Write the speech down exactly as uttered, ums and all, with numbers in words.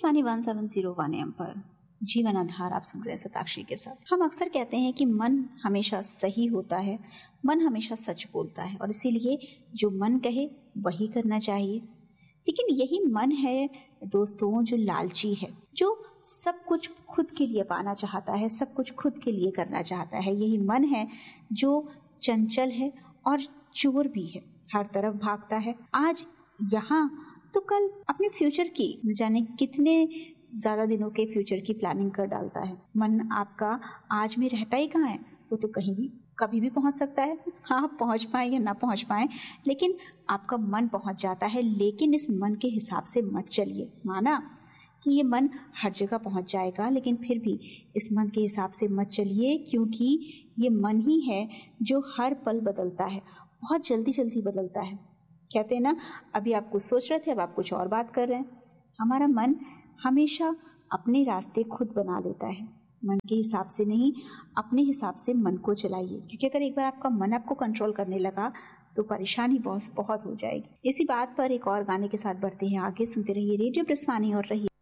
Akashvani one seven zero one M पर जीवन आधार आप सुन रहे हैं शताक्षी के साथ। हम अक्सर कहते हैं कि मन हमेशा सही होता है, मन हमेशा सच बोलता है और इसीलिए जो मन कहे वही करना चाहिए। लेकिन यही मन है दोस्तों जो लालची है, जो सब कुछ खुद के लिए पाना चाहता है, सब कुछ खुद के लिए करना चाहता है। यही मन है जो चंचल है और चोर भी है, हर तरफ भागता है। आज यहाँ तो कल अपने फ्यूचर की न जाने कितने ज्यादा दिनों के फ्यूचर की प्लानिंग कर डालता है। मन आपका आज में रहता ही कहाँ है, वो तो कहीं भी कभी भी पहुंच सकता है। हाँ, पहुंच पाए या ना पहुंच पाए, लेकिन आपका मन पहुंच जाता है। लेकिन इस मन के हिसाब से मत चलिए। माना कि ये मन हर जगह पहुंच जाएगा, लेकिन फिर भी इस मन के हिसाब से मत चलिए, क्योंकि ये मन ही है जो हर पल बदलता है, बहुत जल्दी जल्दी बदलता है। कहते हैं ना, अभी आप कुछ सोच रहे थे, अब आप कुछ और बात कर रहे हैं। हमारा मन हमेशा अपने रास्ते खुद बना लेता है, मन के हिसाब से नहीं, अपने हिसाब से मन को चलाइए, क्योंकि अगर एक बार आपका मन आपको कंट्रोल करने लगा तो परेशानी बहुत बहुत हो जाएगी। इसी बात पर एक और गाने के साथ बढ़ते हैं आगे। सुनते रहिए रेडियो ब्रिस्वानी और रहिए